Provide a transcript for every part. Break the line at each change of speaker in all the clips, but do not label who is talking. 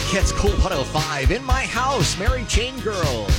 It's Cool 105 in my house, Mary Chain Girls.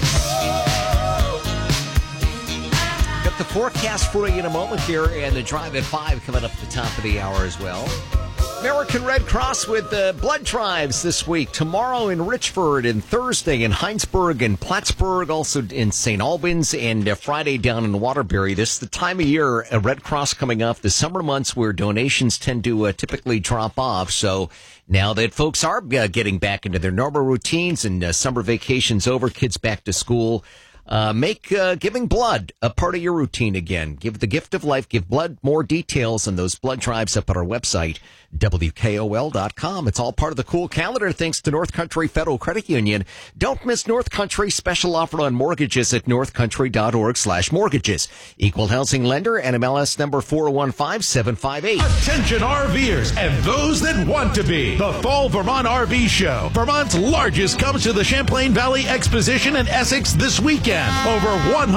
Got the forecast for you in a moment here, and the drive at 5 coming up at the top of the hour as well. American Red Cross with blood drives this week. Tomorrow in Richford, and Thursday in Heinsberg and Plattsburgh, also in St. Albans, and Friday down in Waterbury. This is the time of year, Red Cross coming up, the summer months where donations tend to typically drop off. So now that folks are getting back into their normal routines and summer vacations over, kids back to school, make giving blood a part of your routine again. Give the gift of life. Give blood. More details on those blood drives up at our website, WKOL.com. It's all part of the cool calendar thanks to North Country Federal Credit Union. Don't miss North Country's special offer on mortgages at northcountry.org/mortgages. Equal housing lender, NMLS number 4015-758.
Attention RVers and those that want to be. The Fall Vermont RV Show, Vermont's largest, comes to the Champlain Valley Exposition in Essex this weekend. Over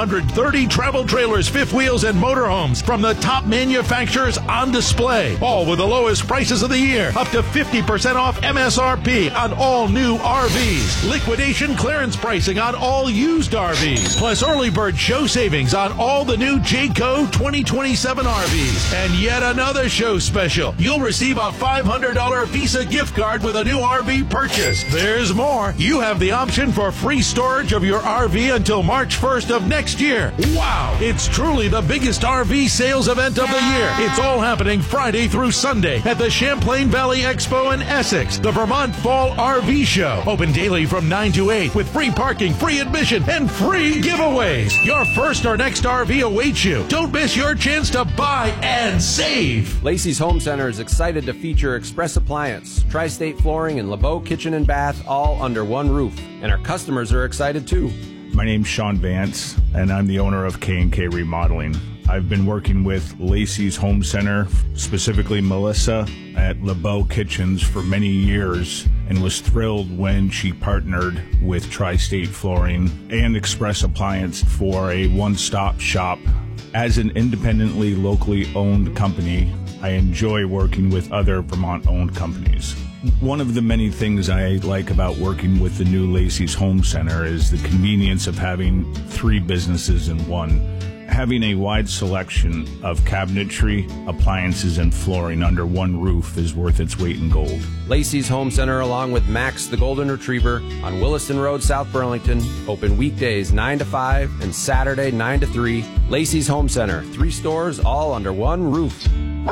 130 travel trailers, fifth wheels, and motorhomes from the top manufacturers on display. All with the lowest prices of the year. Up to 50% off MSRP on all new RVs. Liquidation clearance pricing on all used RVs. Plus early bird show savings on all the new Jayco 2027 RVs. And yet another show special. You'll receive a $500 Visa gift card with a new RV purchase. There's more. You have the option for free storage of your RV until March 1st of next year. Wow! It's truly the biggest RV sales event of the year. It's all happening Friday through Sunday at the Champlain Valley Expo in Essex. The Vermont Fall RV Show. Open daily from 9 to 8 with free parking, free admission, and free giveaways. Your first or next RV awaits you. Don't miss your chance to buy and save.
Lacey's Home Center is excited to feature Express Appliance, Tri-State Flooring, and LeBeau Kitchen and Bath all under one roof. And our customers are excited too.
My name's Sean Vance, and I'm the owner of K&K Remodeling. I've been working with Lacey's Home Center, specifically Melissa at LeBeau Kitchens, for many years, and was thrilled when she partnered with Tri-State Flooring and Express Appliance for a one-stop shop. As an independently, locally owned company, I enjoy working with other Vermont-owned companies. One of the many things I like about working with the new Lacey's Home Center is the convenience of having three businesses in one. Having a wide selection of cabinetry, appliances, and flooring under one roof is worth its weight in gold.
Lacey's Home Center, along with Max the Golden Retriever, on Williston Road, South Burlington, open weekdays 9 to 5 and Saturday 9 to 3. Lacey's Home Center, 3 stores, all under one roof.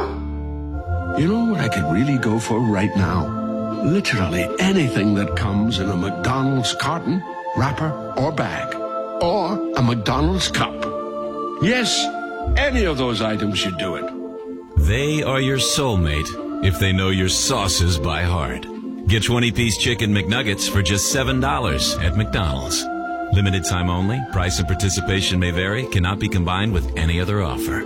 You know what I could really go for right now? Literally anything that comes in a McDonald's carton, wrapper, or bag. Or a McDonald's cup. Yes, any of those items should do it.
They are your soulmate if they know your sauces by heart. Get 20-piece chicken McNuggets for just $7 at McDonald's. Limited time only. Price and participation may vary. Cannot be combined with any other offer.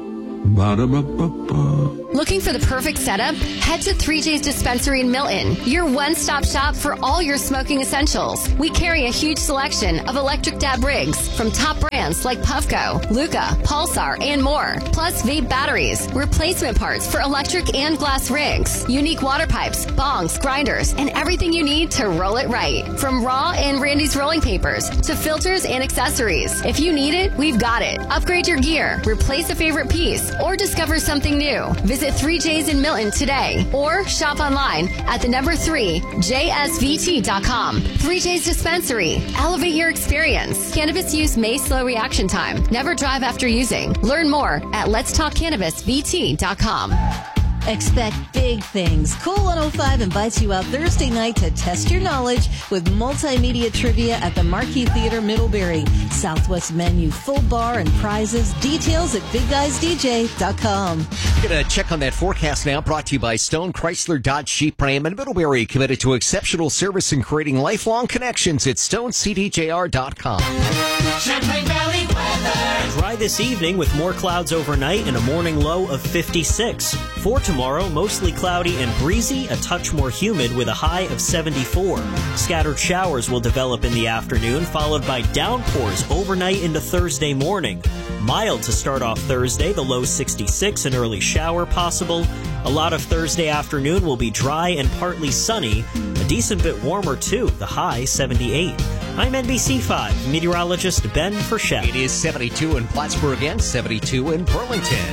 Ba-da-ba-ba-ba.
Looking for the perfect setup? Head to 3J's Dispensary in Milton, your one-stop shop for all your smoking essentials. We carry a huge selection of electric dab rigs from top brands like Puffco, Luca, Pulsar, and more. Plus vape batteries, replacement parts for electric and glass rigs, unique water pipes, bongs, grinders, and everything you need to roll it right. From Raw and Randy's rolling papers to filters and accessories. If you need it, we've got it. Upgrade your gear, replace a favorite piece, or discover something new. Visit 3J's in Milton today or shop online at the number 3JSVT.com. 3J's Dispensary. Elevate your experience. Cannabis use may slow reaction time. Never drive after using. Learn more at letstalkcannabisvt.com.
Expect big things. Cool 105 invites you out Thursday night to test your knowledge with multimedia trivia at the Marquee Theater, Middlebury. Southwest menu, full bar, and prizes. Details at BigGuysDJ.com.
We're going to check on that forecast now, brought to you by Stone Chrysler Dodge Jeep Ram in Middlebury, committed to exceptional service and creating lifelong connections at StoneCDJR.com.
Champlain Valley weather. Dry this evening with more clouds overnight and a morning low of 56. For tomorrow, mostly cloudy and breezy, a touch more humid with a high of 74. Scattered showers will develop in the afternoon, followed by downpours overnight into Thursday morning. Mild to start off Thursday, the low 66, an early shower possible. A lot of Thursday afternoon will be dry and partly sunny. A decent bit warmer, too, the high 78. I'm NBC5 meteorologist Ben Frechette.
It is 72 in Plattsburgh and 72 in Burlington.